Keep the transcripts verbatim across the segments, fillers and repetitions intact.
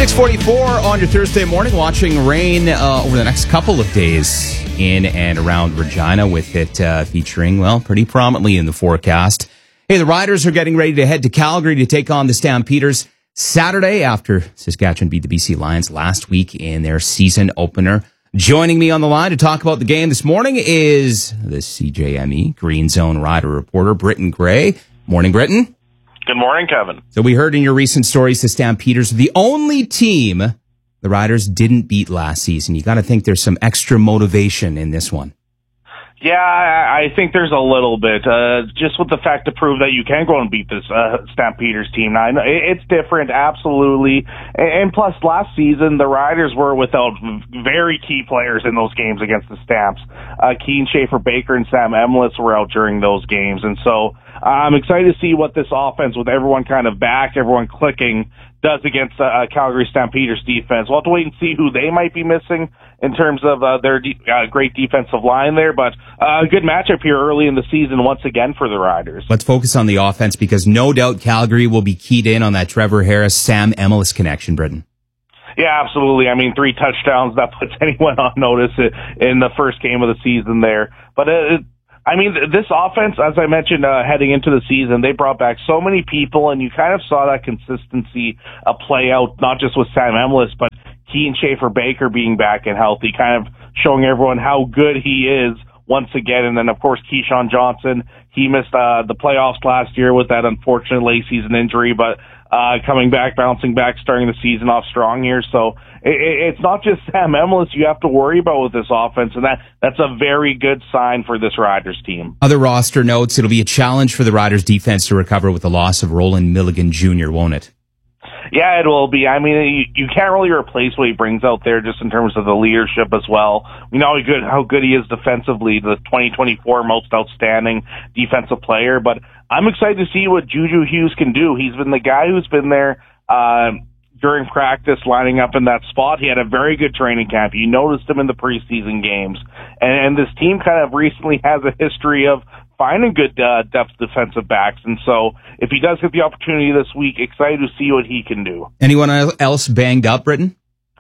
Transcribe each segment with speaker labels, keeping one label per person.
Speaker 1: six forty-four on your Thursday morning, watching rain uh, over the next couple of days in and around Regina, with it uh, featuring, well, pretty prominently in the forecast. Hey, the Riders are getting ready to head to Calgary to take on the Stampeders Saturday after Saskatchewan beat the B C Lions last week in their season opener. Joining me on the line to talk about the game this morning is the C J M E Green Zone Rider reporter, Britton Gray. Morning, Britton.
Speaker 2: Good morning, Kevin.
Speaker 1: So we heard in your recent stories the Stampeders are the only team the Riders didn't beat last season. You got to think there's some extra motivation in this one.
Speaker 2: Yeah, I think there's a little bit, uh, just with the fact to prove that you can go and beat this uh, Stampeders team. Now, I know it's different, absolutely. And plus, last season, the Riders were without very key players in those games against the Stamps. Uh, Keane Schaefer-Baker and Sam Emlis were out during those games. And so I'm excited to see what this offense, with everyone kind of back, everyone clicking, does against uh, Calgary Stampeders defense. We'll have to wait and see who they might be missing in terms of uh, their de- uh, great defensive line there. But uh, a good matchup here early in the season once again for the Riders.
Speaker 1: Let's focus on the offense, because no doubt Calgary will be keyed in on that Trevor Harris-Sam Emlis connection, Britton.
Speaker 2: Yeah, absolutely. I mean, three touchdowns, that puts anyone on notice in the first game of the season there. But it, I mean, this offense, as I mentioned, uh, heading into the season, they brought back so many people, and you kind of saw that consistency uh, play out, not just with Sam Emlis, but Keane Schaefer-Baker being back and healthy, kind of showing everyone how good he is once again. And then, of course, Keyshawn Johnson, he missed uh, the playoffs last year with that unfortunate late season injury, but uh, coming back, bouncing back, starting the season off strong here. So it, it's not just Sam Emlis you have to worry about with this offense, and that that's a very good sign for this Riders team.
Speaker 1: Other roster notes: it'll be a challenge for the Riders defense to recover with the loss of Roland Milligan Junior, won't it?
Speaker 2: Yeah, it will be. I mean, you, you can't really replace what he brings out there just in terms of the leadership as well. We know how good, how good he is defensively, the twenty twenty-four most outstanding defensive player. But I'm excited to see what Juju Hughes can do. He's been the guy who's been there uh, during practice, lining up in that spot. He had a very good training camp. You noticed him in the preseason games. And, and this team kind of recently has a history of finding good uh, depth defensive backs. And so if he does get the opportunity this week, excited to see what he can do.
Speaker 1: Anyone else banged up, Britton?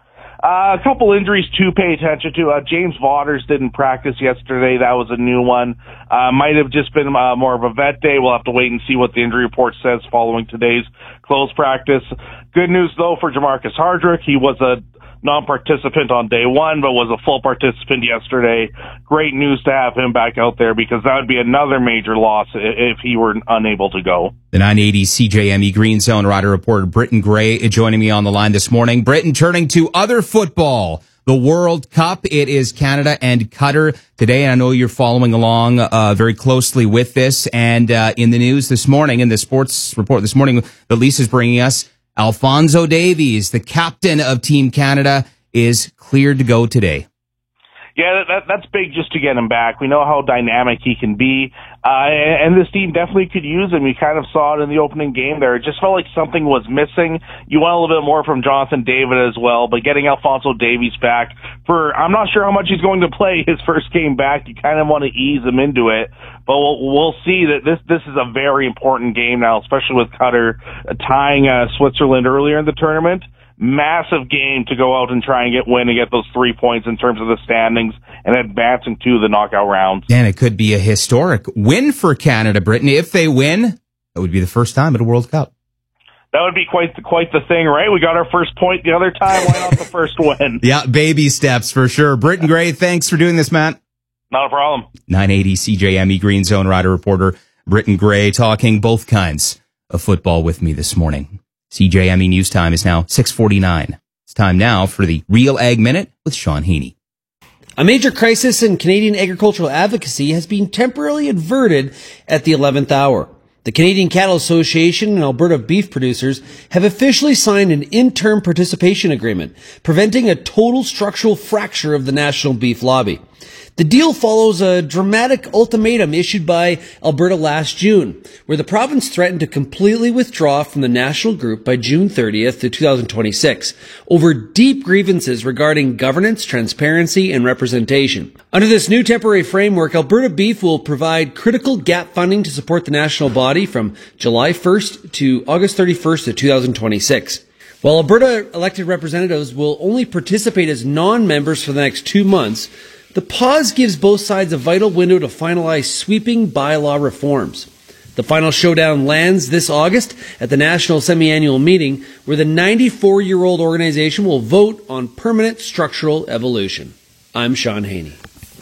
Speaker 2: Uh, a couple injuries to pay attention to. Uh, James Waters didn't practice yesterday. That was a new one. Uh, might have just been uh, more of a vet day. We'll have to wait and see what the injury report says following today's closed practice. Good news, though, for Jamarcus Hardrick. He was a non-participant on day one, but was a full participant yesterday. Great news to have him back out there, because that would be another major loss if he were unable to go. The
Speaker 1: nine eighty C J M E Green Zone Rider reporter Britton Gray joining me on the line this morning. Britton, turning to other football, the World Cup. It is Canada and Qatar today, and I know you're following along uh, very closely with this. And uh, in the news this morning, in the sports report this morning that Lisa's bringing us, Alphonso Davies, the captain of Team Canada, is cleared to go today.
Speaker 2: Yeah, that, that's big just to get him back. We know how dynamic he can be, uh, and this team definitely could use him. You kind of saw it in the opening game there. It just felt like something was missing. You want a little bit more from Jonathan David as well, but getting Alphonso Davies back for, I'm not sure how much he's going to play his first game back. You kind of want to ease him into it, but we'll, we'll see that this, this is a very important game now, especially with Qatar tying uh, Switzerland earlier in the tournament. Massive game to go out and try and get win and get those three points in terms of the standings and advancing to the knockout rounds.
Speaker 1: And it could be a historic win for Canada, Britain. If they win, that would be the first time at a World Cup.
Speaker 2: That would be quite the, quite the thing, right? We got our first point the other time. Why not the first win?
Speaker 1: Yeah, baby steps for sure. Britton Gray, thanks for doing this, Matt.
Speaker 2: Not a problem.
Speaker 1: nine eighty C J M E Green Zone Rider reporter Britton Gray talking both kinds of football with me this morning. C J M E News Time is now six forty-nine. It's time now for the Real Ag Minute with Sean Haney.
Speaker 3: A major crisis in Canadian agricultural advocacy has been temporarily averted at the eleventh hour. The Canadian Cattle Association and Alberta beef producers have officially signed an interim participation agreement, preventing a total structural fracture of the national beef lobby. The deal follows a dramatic ultimatum issued by Alberta last June, where the province threatened to completely withdraw from the national group by June thirtieth, twenty twenty-six, over deep grievances regarding governance, transparency, and representation. Under this new temporary framework, Alberta Beef will provide critical gap funding to support the national body from July first to August thirty-first, twenty twenty-six. While Alberta elected representatives will only participate as non-members for the next two months, the pause gives both sides a vital window to finalize sweeping bylaw reforms. The final showdown lands this August at the National Semi-Annual Meeting, where the ninety-four-year-old organization will vote on permanent structural evolution. I'm Sean Haney.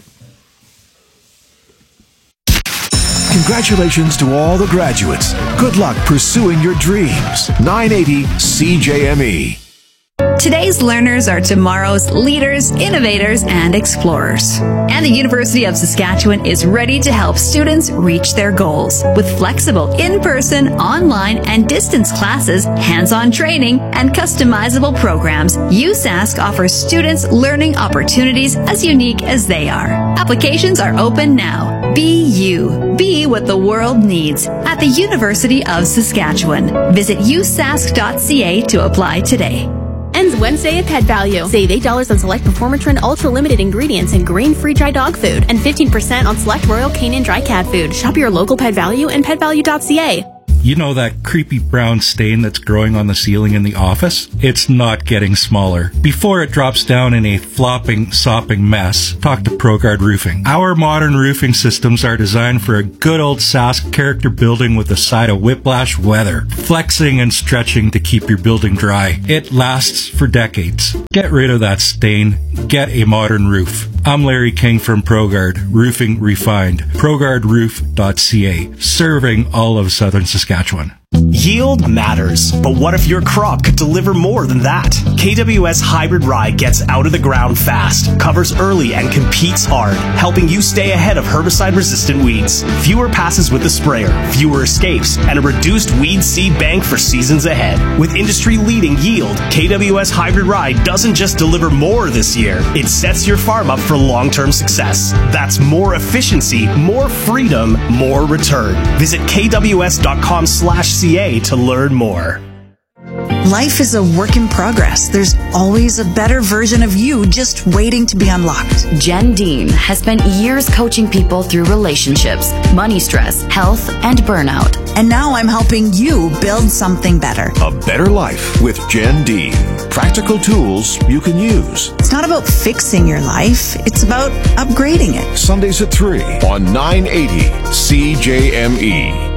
Speaker 4: Congratulations to all the graduates. Good luck pursuing your dreams. nine eighty C J M E.
Speaker 5: Today's learners are tomorrow's leaders, innovators, and explorers. And the University of Saskatchewan is ready to help students reach their goals. With flexible in-person, online, and distance classes, hands-on training, and customizable programs, U Sask offers students learning opportunities as unique as they are. Applications are open now. Be you. Be what the world needs at the University of Saskatchewan. Visit u sask dot c a to apply today.
Speaker 6: Ends Wednesday at Pet Value. Save eight dollars on select Performatrin Ultra Limited ingredients and grain-free dry dog food, and fifteen percent on select Royal Canin dry cat food. Shop your local Pet Value and pet value dot c a.
Speaker 7: You know that creepy brown stain that's growing on the ceiling in the office? It's not getting smaller. Before it drops down in a flopping, sopping mess, talk to ProGuard Roofing. Our modern roofing systems are designed for a good old Sask character building with a side of whiplash weather, flexing and stretching to keep your building dry. It lasts for decades. Get rid of that stain. Get a modern roof. I'm Larry King from ProGuard Roofing Refined. pro guard roof dot c a, serving all of southern Saskatchewan.
Speaker 8: Yield matters, but what if your crop could deliver more than that? K W S Hybrid Rye gets out of the ground fast, covers early, and competes hard, helping you stay ahead of herbicide-resistant weeds. Fewer passes with the sprayer, fewer escapes, and a reduced weed seed bank for seasons ahead. With industry-leading yield, K W S Hybrid Rye doesn't just deliver more this year, it sets your farm up for long-term success. That's more efficiency, more freedom, more return. Visit k w s dot com slash c a to learn more.
Speaker 9: Life is a work in progress. There's always a better version of you just waiting to be unlocked.
Speaker 5: Jen Dean has spent years coaching people through relationships, money stress, health, and burnout.
Speaker 9: And now I'm helping you build something better.
Speaker 4: A better life with Jen Dean. Practical tools you can use.
Speaker 9: It's not about fixing your life. It's about upgrading it.
Speaker 4: Sundays at three on nine eighty C J M E.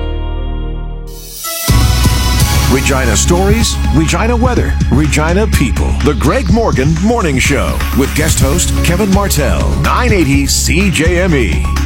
Speaker 4: Regina stories, Regina weather, Regina people. The Greg Morgan Morning Show with guest host Kevin Martell. nine eighty C J M E.